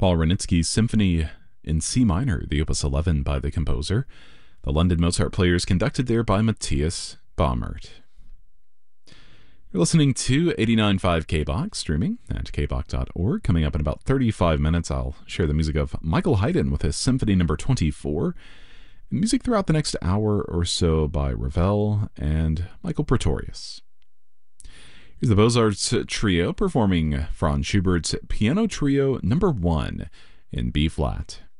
Paul Wranitzky's Symphony in C minor, the Opus 11 by the composer. The London Mozart Players conducted there by Matthias Baumert. You're listening to 89.5 KBOX, streaming at kbok.org. Coming up in about 35 minutes, I'll share the music of Michael Haydn with his Symphony No. 24. Music throughout the next hour or so by Ravel and Michael Pretorius. Here's the Beaux-Arts Trio performing Franz Schubert's Piano Trio No. 1 in B-flat.